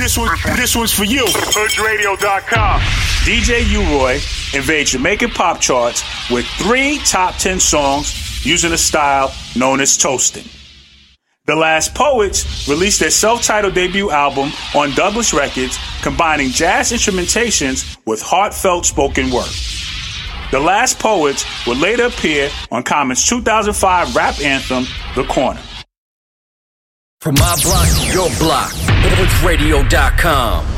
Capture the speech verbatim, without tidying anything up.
This one, this one's for you. Hood Radio dot com. D J U-Roy invades Jamaican pop charts with three top ten songs using a style known as toasting. The Last Poets released their self-titled debut album on Douglas Records, combining jazz instrumentations with heartfelt spoken word. The Last Poets would later appear on Common's two thousand five rap anthem, The Corner. From my block to your block, Hood Radio dot com.